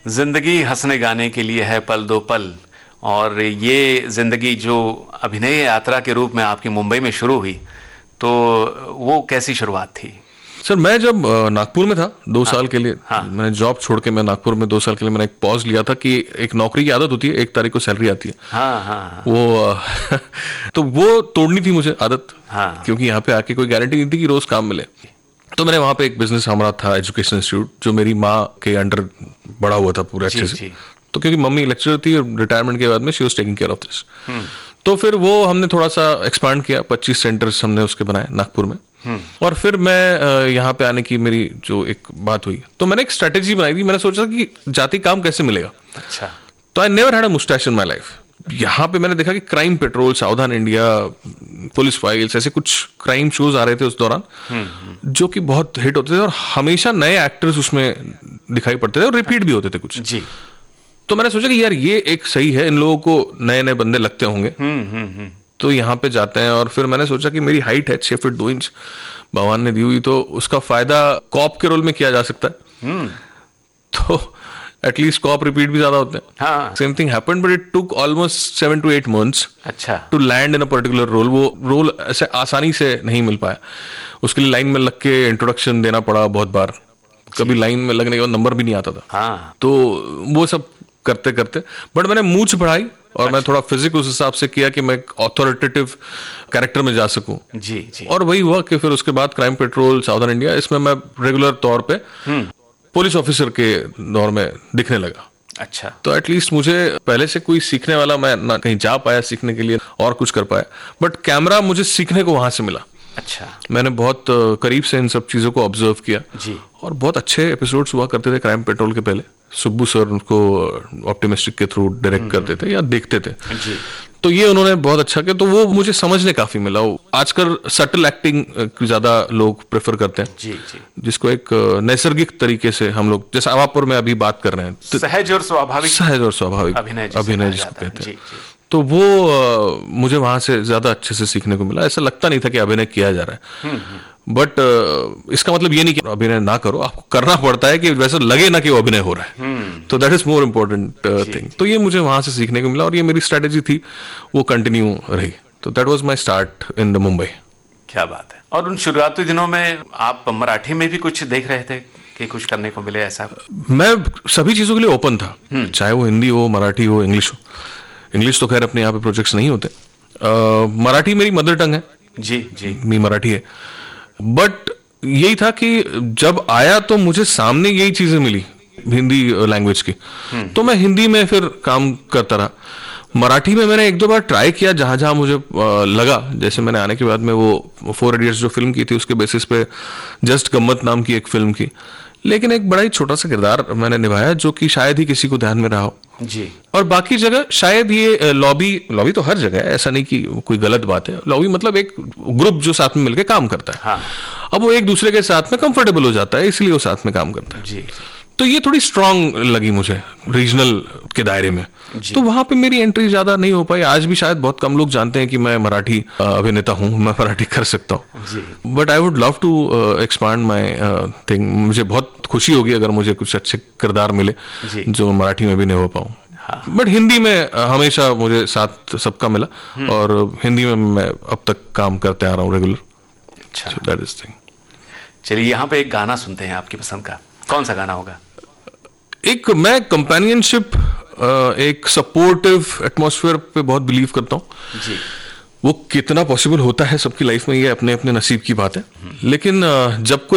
जिंदगी हंसने गाने के लिए है पल दो पल, और ये जिंदगी जो अभिनय यात्रा के रूप में आपकी मुंबई में शुरू हुई, तो वो कैसी शुरुआत थी? सर मैं जब नागपुर में था 2 साल के लिए, हाँ। मैंने जॉब छोड़ के मैं नागपुर में 2 साल के लिए मैंने एक पॉज लिया था कि एक नौकरी की आदत होती है, 1 तारीख को सैलरी आती है। हाँ। वो तो वो तोड़नी थी मुझे आदत। हाँ। क्योंकि यहाँ पे आके कोई गारंटी नहीं थी कि रोज काम मिले। तो मैंने वहाँ पे एक बिजनेस हमारा था, एजुकेशन इंस्टीट्यूट, जो मेरी माँ के अंडर बड़ा हुआ था पूरे अच्छे से। तो क्योंकि मम्मी लेक्चरर थी और रिटायरमेंट के बाद में she was taking care of this, तो फिर वो हमने थोड़ा सा एक्सपांड किया, 25 सेंटर्स हमने उसके बनाए नागपुर में। और फिर मैं यहाँ पे आने की मेरी जो एक बात हुई, तो मैंने एक स्ट्रेटेजी बनाई थी। मैंने सोचा कि जाति काम कैसे मिलेगा। अच्छा। तो I never had a moustache in my life. यहाँ पे मैंने देखा कि क्राइम पेट्रोल, सावधान इंडिया, पुलिस फाइल्स, ऐसे कुछ क्राइम शोज आ रहे थे उस दौरान जो कि बहुत हिट होते थे और हमेशा नए एक्टर्स उसमें दिखाई पड़ते थे और रिपीट भी होते थे कुछ जी। तो मैंने सोचा कि यार ये एक सही है, इन लोगों को नए नए बंदे लगते होंगे, तो यहाँ पे जाते हैं। और फिर मैंने सोचा कि मेरी हाइट है 6 फीट 2 इंच भगवान ने दी हुई, तो उसका फायदा कॉप के रोल में किया जा सकता है। तो एटलीस्ट कॉप रिपीट भी ज्यादा होते हैं। Same thing happened, but it took almost 7 to 8 months अच्छा to land in a particular role. वो रोल ऐसे आसानी से नहीं मिल पाया, उसके लिए लाइन में लग के इंट्रोडक्शन देना पड़ा बहुत बार। कभी लाइन में लगने के बाद नंबर भी नहीं आता था। तो वो सब करते करते बट मैंने मूंछ बढ़ाई और मैं थोड़ा फिजिक उस हिसाब से किया कि मैं ऑथोरिटेटिव कैरेक्टर में जा सकूं। जी। और वही हुआ कि फिर उसके बाद क्राइम पेट्रोल, सावधान इंडिया, इसमें मैं रेगुलर तौर पे पुलिस ऑफिसर के दौर में दिखने लगा। अच्छा। तो एटलीस्ट मुझे पहले से कोई सीखने वाला, मैं ना कहीं जा पाया सीखने के लिए और कुछ कर पाया, बट कैमरा मुझे सीखने को वहां से मिला। अच्छा। मैंने बहुत करीब से इन सब चीजों को ऑब्जर्व किया जी। और बहुत अच्छे एपिसोड्स हुआ करते थे क्राइम पेट्रोल के पहले। सुब्बू सर उनको ऑप्टिमिस्टिक के थ्रू डायरेक्ट करते थे या देखते थे जी। तो ये उन्होंने बहुत अच्छा किया, तो वो मुझे समझने काफी मिला। आजकल सटल एक्टिंग ज्यादा लोग प्रेफर करते हैं। जी। जिसको एक नैसर्गिक तरीके से हम लोग, जैसे आवापुर में अभी बात कर रहे हैं, सहज और स्वाभाविक अभिनय जिसको कहते हैं, तो वो मुझे वहां से ज्यादा अच्छे से सीखने को मिला। ऐसा लगता नहीं था कि अभिनय किया जा रहा है, बट इसका मतलब ये नहीं कि अभिनय ना करो, आपको करना पड़ता है कि वैसा लगे ना कि वो अभिनय हो रहा है। तो that is more important thing. तो ये मुझे वहां से सीखने को मिला और ये मेरी स्ट्रेटेजी थी, वो कंटिन्यू रही। तो that was my start in the Mumbai. क्या बात है। और उन शुरुआती दिनों में आप मराठी में भी कुछ देख रहे थे कि कुछ करने को मिले ऐसा? मैं सभी चीजों के लिए ओपन था, चाहे वो हिंदी हो, मराठी हो, इंग्लिश हो। इंग्लिश तो खैर अपने यहाँ पे प्रोजेक्ट्स नहीं होते। मराठी मेरी मदर टंग है। जी। मी मराठी है, बट यही था कि जब आया तो मुझे सामने यही चीजें मिली हिंदी लैंग्वेज की, तो मैं हिंदी में फिर काम करता रहा। मराठी में मैंने 1-2 बार ट्राई किया जहां जहां मुझे लगा। जैसे मैंने आने के बाद में वो 4 इडियट्स जो फिल्म की थी, उसके बेसिस पे जस्ट गम्मत नाम की एक फिल्म की, लेकिन एक बड़ा ही छोटा सा किरदार मैंने निभाया जो कि शायद ही किसी को ध्यान में रहा हो। जी। और बाकी जगह शायद ये लॉबी तो हर जगह है, ऐसा नहीं कि कोई गलत बात है। लॉबी मतलब एक ग्रुप जो साथ में मिलकर काम करता है। अब वो एक दूसरे के साथ में कंफर्टेबल हो जाता है, इसलिए वो साथ में काम करता है। जी। तो ये थोड़ी स्ट्रांग लगी मुझे रीजनल के दायरे में, तो वहां पे मेरी एंट्री ज्यादा नहीं हो पाई। आज भी शायद बहुत कम लोग जानते हैं कि मैं मराठी अभिनेता हूं, मैं मराठी कर सकता हूं, but I would love to expand my thing. मुझे बहुत खुशी होगी अगर मुझे कुछ अच्छे किरदार मिले जो मराठी में भी नहीं हो पाऊं। बट हिंदी में हमेशा मुझे साथ सबका मिला और हिंदी में मैं अब तक काम करते आ रहा हूँ रेगुलर। अच्छा। So that is thing. चलिए यहाँ पे एक गाना सुनते हैं आपकी पसंद का। कौन सा गाना होगा? एक मैं कंपेनियनशिप, एक सपोर्टिव एटमॉस्फेयर पे बहुत बिलीव करता हूँ। जी। वो कितना पॉसिबल होता है सबकी लाइफ में, ये अपने अपने नसीब की बात है, लेकिन जब कोई